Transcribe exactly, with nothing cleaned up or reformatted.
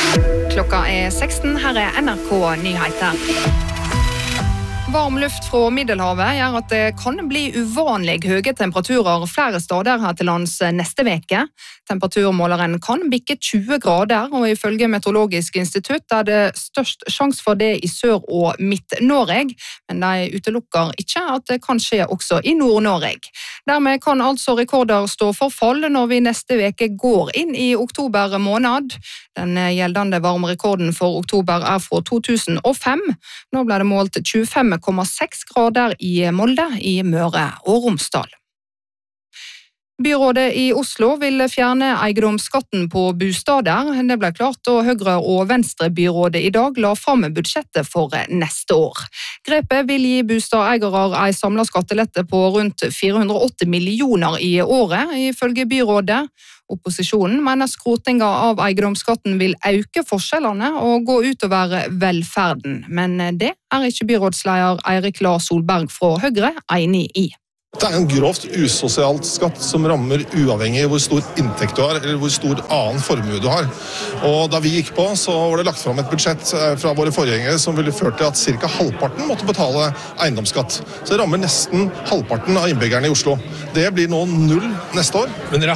Klokka er seksten, her er N R K Nyheter. Varm luft fra Middelhavet gjør at det kan bli uvanlig høye temperaturer flere steder her til lands neste veke. Temperaturmåleren kan bikke tjue grader, og ifølge Meteorologisk institutt er det størst sjanse for det i Sør- og Midt-Norge, men de utelukker ikke at det kan skje også i Nord-Norge. Dermed kan altså rekorder stå for fall når vi neste veke går inn i oktober måned. Den gjeldende varmerekorden for oktober er fra to tusen og fem. Nå ble det målt tjuefem komma seks grader i Molde i Møre og Romsdal. Byrådet i Oslo vil fjerne eiendomsskatten på bostader. Det ble klart da Høyre- og Venstre-byrådet i dag la fram budsjettet for neste år. Grepet vil gi bostadeiere en samlet skattelette på rundt fire hundre og åtti millioner i året, ifølge byrådet. Opposisjonen mener skrotinga av eiendomsskatten vil øke forskjellene og gå utover velferden, men det er ikke byrådsleder Eirik La Solberg fra Høyre enig i. Det er en grovt usosialt skatt som rammer uavhengig hvor stor inntekt du har, eller hvor stor annen formue du har. Og da vi gikk på, så var det lagt fram et budsjett fra våre forgjengere som ville ført til at ca. halvparten måtte betale eiendomsskatt. Så det rammer nesten halvparten av innbyggerne i Oslo. Det blir nå null neste år. Men dere